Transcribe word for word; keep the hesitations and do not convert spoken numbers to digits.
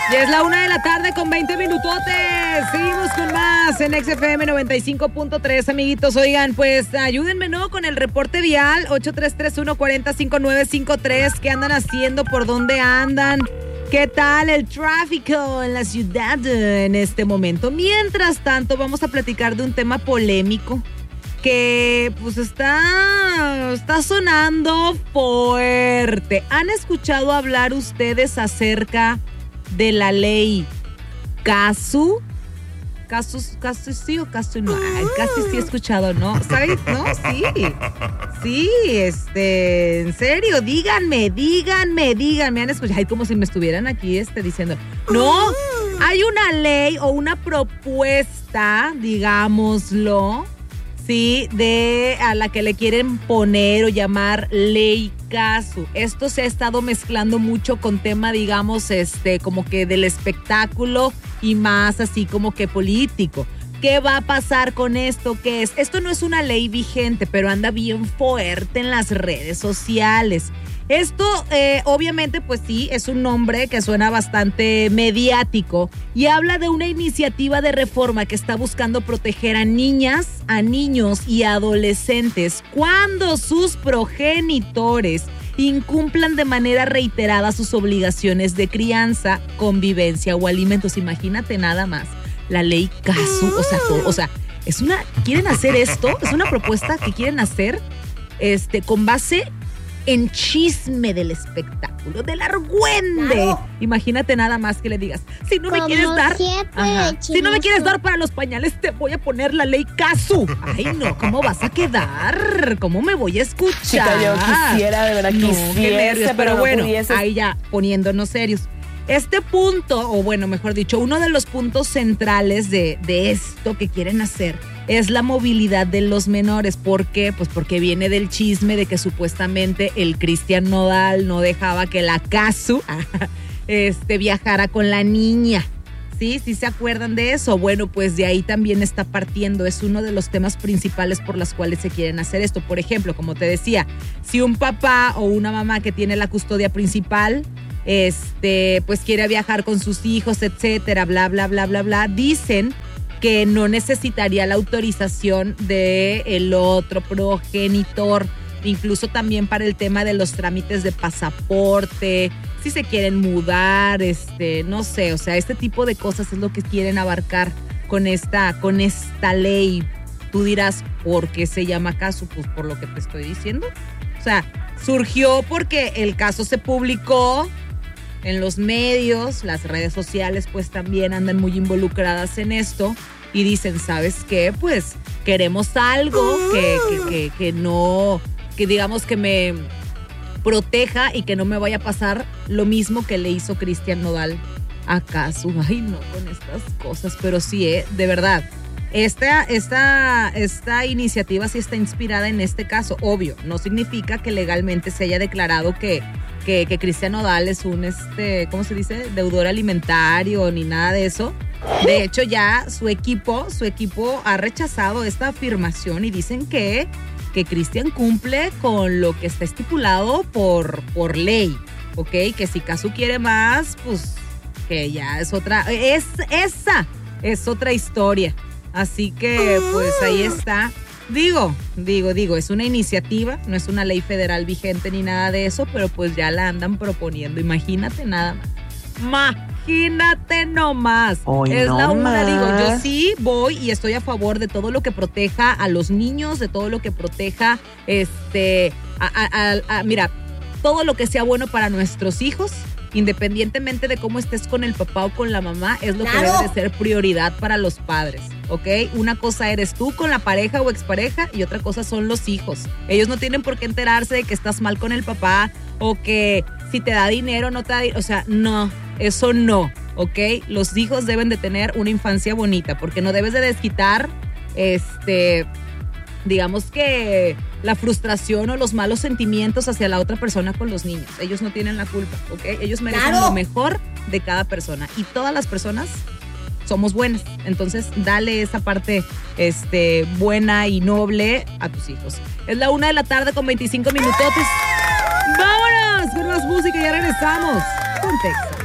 Ya es la una de la tarde con veinte minutotes. Seguimos con más en X F M noventa y cinco punto tres, amiguitos. Oigan, pues ayúdenme, ¿no? Con el reporte vial ocho tres tres uno cuatro cero cinco nueve cinco tres. ¿Qué andan haciendo? ¿Por dónde andan? ¿Qué tal el tráfico en la ciudad en este momento? Mientras tanto, vamos a platicar de un tema polémico que pues está, está sonando fuerte. ¿Han escuchado hablar ustedes acerca de la ley Casu? Casu, Casu sí o Casu no. Ay, casi sí he escuchado, ¿no? ¿Sabes? No, sí. Sí, este, en serio, díganme, díganme, díganme. Han escuchado, ay, como si me estuvieran aquí este, diciendo. No, hay una ley o una propuesta, digámoslo, sí, de a la que le quieren poner o llamar ley Casu. Esto se ha estado mezclando mucho con tema, digamos, este, como que del espectáculo y más así como que político. ¿Qué va a pasar con esto? ¿Qué es? Esto no es una ley vigente, pero anda bien fuerte en las redes sociales. Esto, eh, obviamente, pues sí, es un nombre que suena bastante mediático y habla de una iniciativa de reforma que está buscando proteger a niñas, a niños y a adolescentes cuando sus progenitores incumplan de manera reiterada sus obligaciones de crianza, convivencia o alimentos. Imagínate nada más, la ley Casu, o sea, o sea, es una, quieren hacer esto, es una propuesta que quieren hacer, este, con base en chisme del espectáculo, del argüende. Claro. Imagínate nada más que le digas, si no me quieres dar, ajá, si no me quieres dar para los pañales, te voy a poner la ley Casu. Ay, no, ¿cómo vas a quedar? ¿Cómo me voy a escuchar? Chica, yo quisiera, de verdad, no, quisiera, pero, pero no bueno, pudieses. Ahí ya, poniéndonos serios. Este punto, o bueno, mejor dicho, uno de los puntos centrales de, de esto que quieren hacer es la movilidad de los menores. ¿Por qué? Pues porque viene del chisme de que supuestamente el Cristian Nodal no dejaba que la Casu este, viajara con la niña. ¿Sí? ¿Sí se acuerdan de eso? Bueno, pues de ahí también está partiendo. Es uno de los temas principales por los cuales se quieren hacer esto. Por ejemplo, como te decía, si un papá o una mamá que tiene la custodia principal este, pues quiere viajar con sus hijos, etcétera, bla, bla, bla, bla, bla, dicen que no necesitaría la autorización del otro progenitor, incluso también para el tema de los trámites de pasaporte, si se quieren mudar, este, no sé, o sea, este tipo de cosas es lo que quieren abarcar con esta, con esta ley. Tú dirás, ¿por qué se llama Casu? Pues por lo que te estoy diciendo. O sea, surgió porque el caso se publicó en los medios, las redes sociales pues también andan muy involucradas en esto y dicen, ¿sabes qué? Pues queremos algo que, que, que, que no, que digamos que me proteja y que no me vaya a pasar lo mismo que le hizo Cristian Nodal a Casu. Ay, no, con estas cosas, pero sí, ¿eh? De verdad. Esta, esta, esta iniciativa sí está inspirada en este caso, obvio, no significa que legalmente se haya declarado que, que, que Cristian Nodal es un, este, ¿cómo se dice? Deudor alimentario ni nada de eso. De hecho, ya su equipo, su equipo ha rechazado esta afirmación y dicen que, que Cristian cumple con lo que está estipulado por, por ley, ¿ok? Que si Casu quiere más, pues que ya es otra, es, esa es otra historia. Así que, pues, ahí está. Digo, digo, digo, es una iniciativa, no es una ley federal vigente ni nada de eso, pero pues ya la andan proponiendo. Imagínate nada más. Imagínate nomás. Hoy es no la una, más. digo, yo sí voy y estoy a favor de todo lo que proteja a los niños, de todo lo que proteja, este, a, a, a, a, mira, todo lo que sea bueno para nuestros hijos. Independientemente de cómo estés con el papá o con la mamá, es lo claro. que debe de ser prioridad para los padres, ¿ok? Una cosa eres tú con la pareja o expareja y otra cosa son los hijos. Ellos no tienen por qué enterarse de que estás mal con el papá o que si te da dinero no te da dinero. O sea, no, eso no, ¿ok? Los hijos deben de tener una infancia bonita porque no debes de desquitar, este... digamos que la frustración o los malos sentimientos hacia la otra persona con los niños. Ellos no tienen la culpa, ¿ok? Ellos merecen claro. lo mejor de cada persona. Y todas las personas somos buenas. Entonces, dale esa parte este, buena y noble a tus hijos. Es la una de la tarde con veinticinco minutotes. ¡Vámonos con más música! Ya regresamos con Texas.